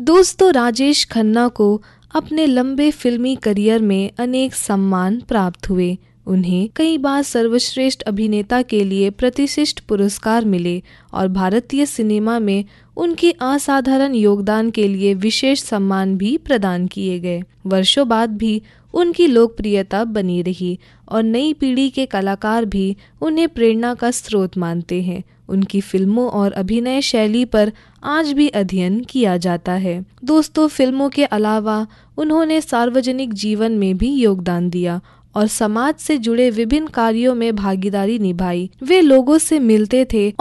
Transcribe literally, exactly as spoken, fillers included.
दोस्तों, राजेश खन्ना को अपने लंबे फिल्मी करियर में अनेक सम्मान प्राप्त हुए। उन्हें कई बार सर्वश्रेष्ठ अभिनेता के लिए प्रतिष्ठित पुरस्कार मिले और भारतीय सिनेमा में उनके असाधारण योगदान के लिए विशेष सम्मान भी प्रदान किए गए। वर्षों बाद भी उनकी लोकप्रियता बनी रही और नई पीढ़ी के कलाकार भी उन्हें प्रेरणा का स्रोत मानते हैं। उनकी फिल्मों और अभिनय शैली पर आज भी अध्ययन किया जाता है। दोस्तों, फिल्मों के अलावा उन्होंने सार्वजनिक जीवन में भी योगदान दिया और समाज से जुड़े विभिन्न कार्यों में भागीदारी निभाई। वे लोगों से मिलते थे